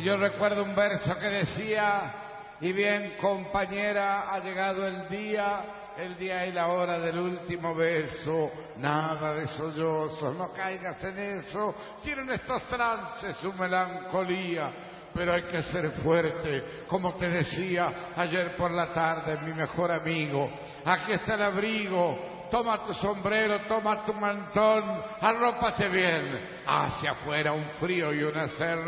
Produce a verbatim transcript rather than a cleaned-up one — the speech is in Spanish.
yo recuerdo un verso que decía: y bien, compañera, ha llegado el día, el día y la hora del último beso. Nada de sollozos, no caigas en eso. Tienen estos trances su melancolía, pero hay que ser fuerte, como te decía ayer por la tarde mi mejor amigo. Aquí está el abrigo, toma tu sombrero, toma tu mantón, arrópate bien. Hacia afuera un frío y una sed